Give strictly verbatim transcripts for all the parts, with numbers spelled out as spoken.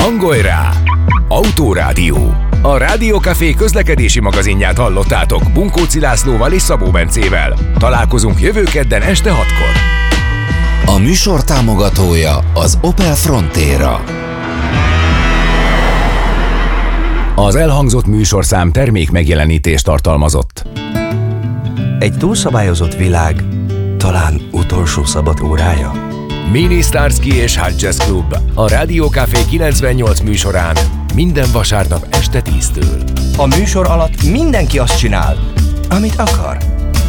Hangolj rá! Autórádió. A Rádió Café közlekedési magazinját hallottátok Bunkóci Lászlóval és Szabó Bencével. Találkozunk jövő kedden este hatkor. A műsor támogatója az Opel Frontera. Az elhangzott műsorszám termék megjelenítést tartalmazott. Egy túlszabályozott világ talán utolsó szabad órája? Mini Starsky és Hot Jazz Club a Rádió Café kilencvennyolc műsorán minden vasárnap este tíztől. A műsor alatt mindenki azt csinál, amit akar.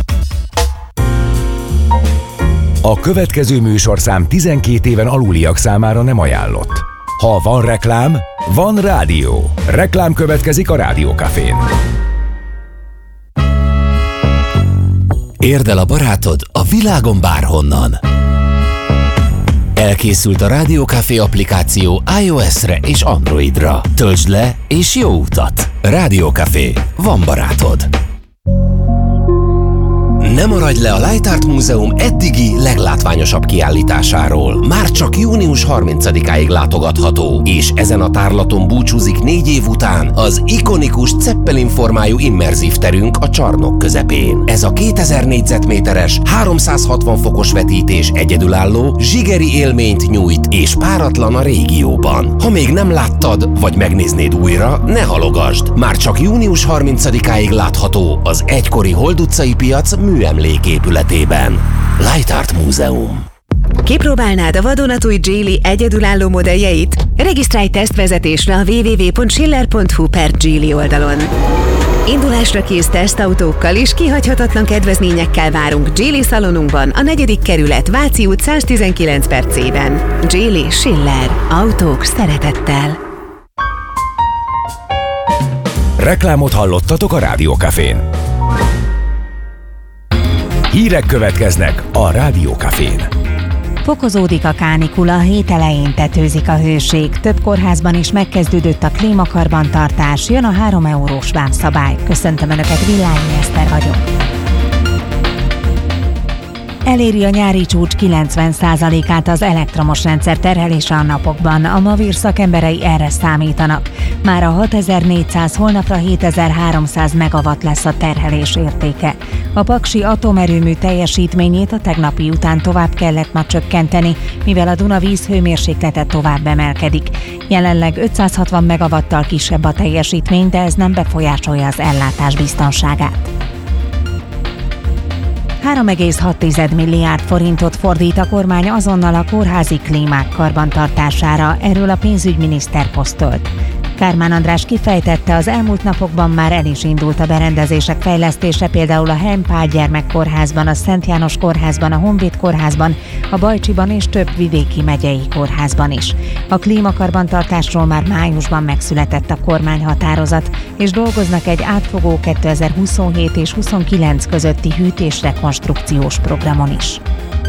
A következő műsorszám tizenkét éven aluliak számára nem ajánlott. Ha van reklám, van rádió. Reklám következik a Rádió Cafén. Érd el a barátod a világon bárhonnan. Elkészült a Rádió Café applikáció iOS-re és Androidra. Töltsd le és jó utat! Rádió Café. Van barátod. Ne maradj le a Light Art Múzeum eddigi leglátványosabb kiállításáról. Már csak június harmincadikáig látogatható, és ezen a tárlaton búcsúzik négy év után az ikonikus Zeppelin formájú immerzív terünk a csarnok közepén. Ez a kétezer négyzetméteres, háromszázhatvan fokos vetítés egyedülálló, zsigeri élményt nyújt és páratlan a régióban. Ha még nem láttad, vagy megnéznéd újra, ne halogasd! Már csak június harmincadikáig látható az egykori Hold utcai piac műemléképületében. Light Art Múzeum. Kipróbálnád a vadonatúj Geely egyedülálló modelljeit? Regisztrálj tesztvezetésre a double-u double-u double-u pont schiller pont hu per Geely oldalon. Indulásra kész tesztautókkal és kihagyhatatlan kedvezményekkel várunk Geely szalonunkban, a negyedik kerület, Váci út száztizenkilenc per C-ben. Geely Schiller. Autók szeretettel. Reklámot hallottatok a Rádió Cafén. Hírek következnek a Rádió Cafén. Fokozódik a kánikula, a hét elején tetőzik a hőség. Több kórházban is megkezdődött a klímakarbantartás, jön a három eurós vámszabály. Köszöntöm Önöket, Villányi Eszter vagyok. Eléri a nyári csúcs kilencven százalékát az elektromos rendszer terhelése a napokban. A Mavir szakemberei erre számítanak. Már a hatezer-négyszáz, holnapra hétezer-háromszáz megawatt lesz a terhelés értéke. A paksi atomerőmű teljesítményét a tegnapi után tovább kellett ma csökkenteni, mivel a Duna vízhőmérséklete tovább emelkedik. Jelenleg ötszázhatvan megawattal kisebb a teljesítmény, de ez nem befolyásolja az ellátás biztonságát. három egész hat milliárd forintot fordít a kormány azonnal a kórházi klímák karbantartására, erről a pénzügyminiszter posztolt. Kármán András kifejtette, az elmúlt napokban már el is indult a berendezések fejlesztése, például a Helm Pál gyermekkórházban, a Szent János kórházban, a Honvéd kórházban, a Bajcsiban és több vidéki megyei kórházban is. A klímakarbantartásról már májusban megszületett a kormányhatározat, és dolgoznak egy átfogó kétezer-huszonhét és huszonkilenc közötti hűtésrekonstrukciós programon is.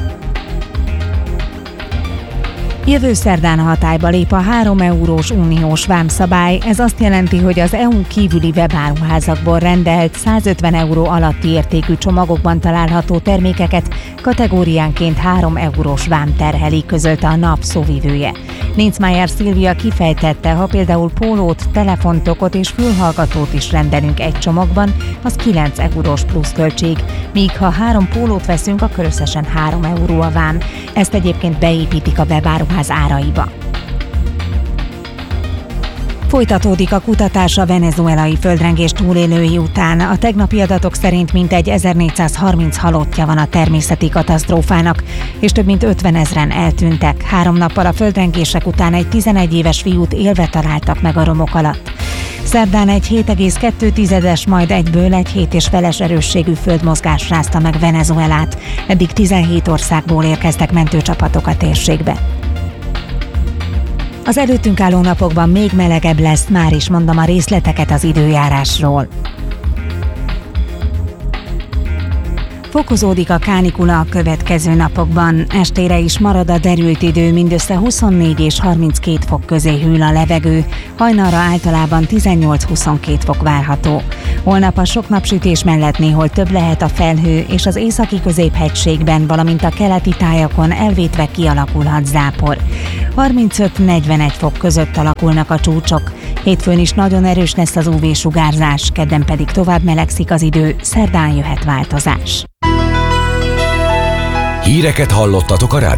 Jövő szerdán hatályba lép a három eurós uniós vámszabály. Ez azt jelenti, hogy az é u-n kívüli webáruházakból rendelt százötven euró alatti értékű csomagokban található termékeket kategóriánként három eurós vám terheli, közölte a nap szóvivője. Linzmeier Szilvia kifejtette, ha például pólót, telefontokot és fülhallgatót is rendelünk egy csomagban, az kilenc eurós pluszköltség, míg ha három pólót veszünk, akkor összesen három euró a vám. Ezt egyébként beépítik a webáruház áraiba. Folytatódik a kutatás a venezuelai földrengés túlélői után. A tegnapi adatok szerint mintegy ezernégyszázharminc halottja van a természeti katasztrófának, és több mint ötvenezren eltűntek. Három nappal a földrengések után egy tizenegy éves fiút élve találtak meg a romok alatt. Szerdán egy hét egész kettő tizedes, majd egyből egy hét és feles erősségű földmozgás rázta meg Venezuelát. Eddig tizenhét országból érkeztek mentőcsapatok a térségbe. Az előttünk álló napokban még melegebb lesz, már is mondom a részleteket az időjárásról. Fokozódik a kánikula a következő napokban. Estére is marad a derült idő, mindössze huszonnégy és harminckét fok közé hűl a levegő, hajnalra általában tizennyolc-huszonkét fok várható. Holnap a sok napsütés mellett néhol több lehet a felhő, és az északi középhegységben, valamint a keleti tájakon elvétve kialakulhat zápor. harmincöt-negyvenegy fok között alakulnak a csúcsok. Hétfőn is nagyon erős lesz az ú vé-sugárzás, kedden pedig tovább melegszik az idő, szerdán jöhet változás. Híreket hallottatok a rádió